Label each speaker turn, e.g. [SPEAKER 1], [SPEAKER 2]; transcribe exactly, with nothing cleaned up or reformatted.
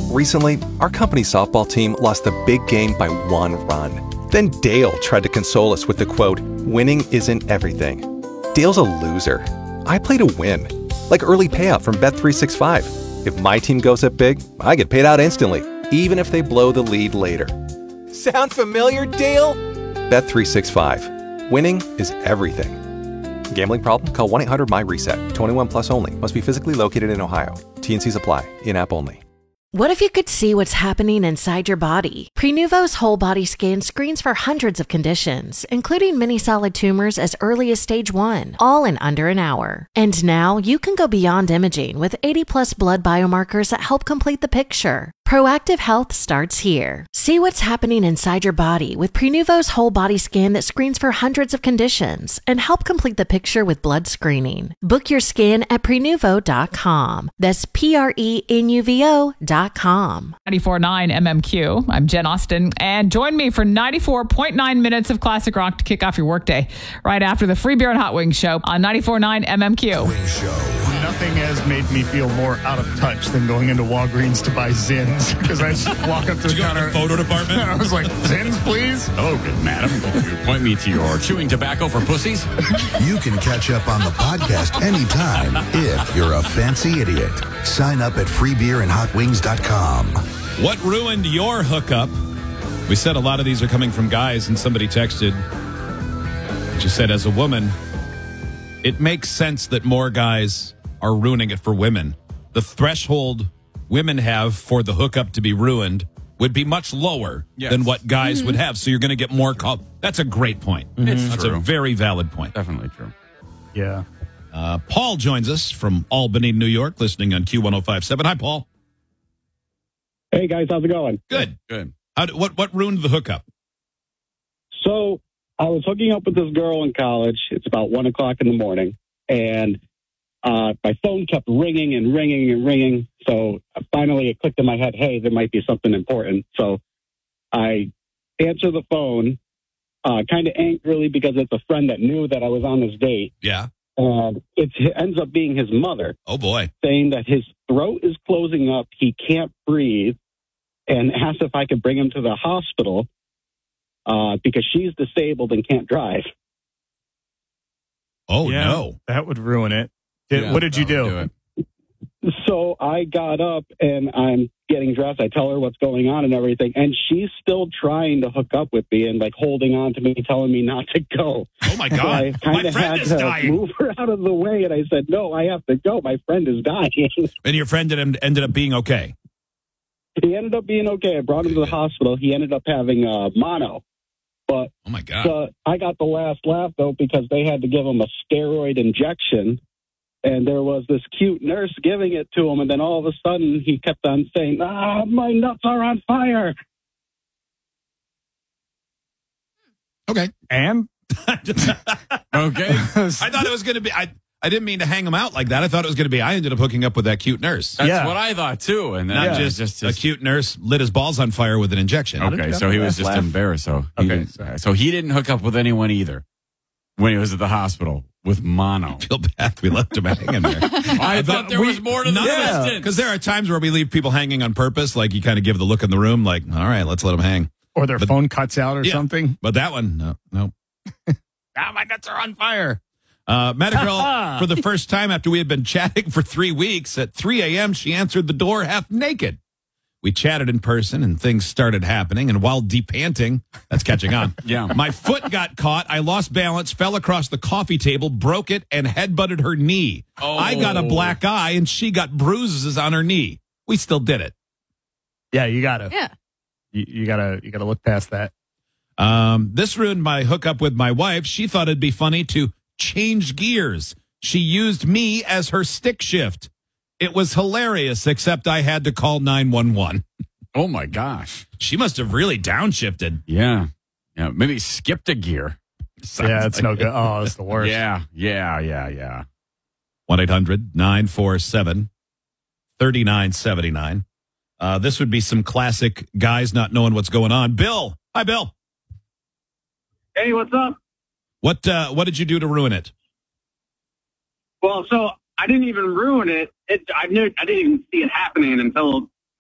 [SPEAKER 1] Recently, our company softball team lost the big game by one run. Then Dale tried to console us with the quote, "Winning isn't everything." Dale's a loser. I play to win. Like early payout from Bet three sixty-five. If my team goes up big, I get paid out instantly, even if they blow the lead later. Sound familiar, Dale? Bet three sixty-five. Winning is everything. Gambling problem? Call one eight hundred M Y reset. twenty-one plus only. Must be physically located in Ohio. T N Cs apply. In-app only.
[SPEAKER 2] What if you could see what's happening inside your body? Prenuvo's whole body scan screens for hundreds of conditions, including many solid tumors as early as stage one, all in under an hour. And now you can go beyond imaging with eighty plus blood biomarkers that help complete the picture. Proactive health starts here. See what's happening inside your body with Prenuvo's whole body scan that screens for hundreds of conditions and help complete the picture with blood screening. Book your scan at prenuvo dot com. That's P R E N U V O dot com.
[SPEAKER 3] ninety-four point nine M M Q. I'm Jen Austen, and join me for ninety-four point nine minutes of classic rock to kick off your workday right after the Free Beer and Hot Wings show on ninety-four point nine M M Q.
[SPEAKER 4] Nothing has made me feel more out of touch than going into Walgreens to buy Zins, because I just walk up to the
[SPEAKER 5] Did you
[SPEAKER 4] counter.
[SPEAKER 5] go to the photo department?
[SPEAKER 4] I was like, Zins, please?
[SPEAKER 5] Hello, good madam. You point me to your chewing tobacco for pussies?
[SPEAKER 6] You can catch up on the podcast anytime if you're a fancy idiot. Sign up at free beer and hot wings dot com.
[SPEAKER 5] What ruined your hookup? We said a lot of these are coming from guys, and somebody texted. She said, as a woman, it makes sense that more guys are ruining it for women. The threshold women have for the hookup to be ruined would be much lower yes. than what guys mm-hmm. would have. So you're going to get more call. That's a great point.
[SPEAKER 7] Mm-hmm. It's
[SPEAKER 5] That's
[SPEAKER 7] true.
[SPEAKER 5] a very valid point.
[SPEAKER 7] Definitely true.
[SPEAKER 4] Yeah.
[SPEAKER 5] Uh, Paul joins us from Albany, New York, listening on Q one oh five point seven. Hi, Paul.
[SPEAKER 8] Hey, guys. How's it going?
[SPEAKER 5] Good. Good. How, what, what ruined the hookup?
[SPEAKER 8] So I was hooking up with this girl in college. It's about one o'clock in the morning. And Uh, my phone kept ringing and ringing and ringing. So finally it clicked in my head, hey, there might be something important. So I answer the phone, uh, kind of angrily because it's a friend that knew that I was on this date.
[SPEAKER 5] Yeah.
[SPEAKER 8] And it ends up being his mother.
[SPEAKER 5] Oh, boy.
[SPEAKER 8] Saying that his throat is closing up, he can't breathe, and asked if I could bring him to the hospital uh, because she's disabled and can't drive.
[SPEAKER 5] Oh,
[SPEAKER 4] yeah,
[SPEAKER 5] no.
[SPEAKER 4] That would ruin it. Did,
[SPEAKER 7] Yeah,
[SPEAKER 4] what did you do?
[SPEAKER 7] do
[SPEAKER 8] So I got up and I'm getting dressed. I tell her what's going on and everything. And she's still trying to hook up with me and like holding on to me, telling me not to go.
[SPEAKER 5] Oh, my God.
[SPEAKER 8] So I kind
[SPEAKER 5] My
[SPEAKER 8] of
[SPEAKER 5] friend
[SPEAKER 8] had
[SPEAKER 5] is
[SPEAKER 8] to
[SPEAKER 5] dying.
[SPEAKER 8] move her out of the way. And I said, no, I have to go. My friend is dying.
[SPEAKER 5] And your friend ended, ended up being okay?
[SPEAKER 8] He ended up being okay. I brought him to the hospital. He ended up having uh, mono. But
[SPEAKER 5] oh, my God.
[SPEAKER 8] uh, I got the last laugh, though, because they had to give him a steroid injection. And there was this cute nurse giving it to him. And then all of a sudden, he kept on saying, ah, my nuts are on fire.
[SPEAKER 5] Okay.
[SPEAKER 4] And?
[SPEAKER 7] Okay.
[SPEAKER 5] I thought it was going to be, I, I didn't mean to hang him out like that. I thought it was going to be, I ended up hooking up with that cute nurse.
[SPEAKER 7] That's
[SPEAKER 4] Yeah.
[SPEAKER 7] what I thought, too. And then
[SPEAKER 5] Not
[SPEAKER 7] yeah.
[SPEAKER 5] just,
[SPEAKER 7] just
[SPEAKER 5] a
[SPEAKER 7] his-
[SPEAKER 5] cute nurse lit his balls on fire with an injection.
[SPEAKER 7] Okay, so he was just
[SPEAKER 4] Laugh.
[SPEAKER 7] embarrassed. So he
[SPEAKER 4] Okay.
[SPEAKER 7] didn't- so he didn't hook up with anyone either when he was at the hospital with mono.
[SPEAKER 5] I feel bad. We left him hanging there.
[SPEAKER 7] I thought there was more to the sentence.
[SPEAKER 5] Because there are times where we leave people hanging on purpose. Like you kind of give the look in the room like, all right, let's let them hang.
[SPEAKER 4] Or their
[SPEAKER 5] But-
[SPEAKER 4] phone cuts out or
[SPEAKER 5] Yeah.
[SPEAKER 4] something.
[SPEAKER 5] But that one, no, no. Ah, my nuts are on fire. Uh, met a girl for the first time after we had been chatting for three weeks. At three a.m., she answered the door half naked. We chatted in person and things started happening. And while depanting, that's catching on.
[SPEAKER 7] Yeah.
[SPEAKER 5] My foot got caught. I lost balance, fell across the coffee table, broke it, and headbutted her knee.
[SPEAKER 7] Oh.
[SPEAKER 5] I got a black eye and she got bruises on her knee. We still did it.
[SPEAKER 4] Yeah, you gotta.
[SPEAKER 2] Yeah.
[SPEAKER 4] You, you gotta. You gotta look past that.
[SPEAKER 5] Um, this ruined my hookup with my wife. She thought it'd be funny to change gears. She used me as her stick shift. It was hilarious, except I had to call nine one one.
[SPEAKER 7] Oh, my gosh.
[SPEAKER 5] She must have really downshifted.
[SPEAKER 7] Yeah. Yeah. Maybe skipped a gear.
[SPEAKER 4] Yeah, it's
[SPEAKER 5] like
[SPEAKER 4] no
[SPEAKER 5] it.
[SPEAKER 4] good. Oh, it's the worst.
[SPEAKER 7] Yeah. Yeah. Yeah. Yeah.
[SPEAKER 5] one eight hundred nine four seven three nine seven nine. Uh, this would be some classic guys not knowing what's going on. Bill. Hi, Bill.
[SPEAKER 9] Hey, what's up?
[SPEAKER 5] What uh, what did you do to ruin it?
[SPEAKER 9] Well, so I didn't even ruin it. It I knew I didn't even see it happening until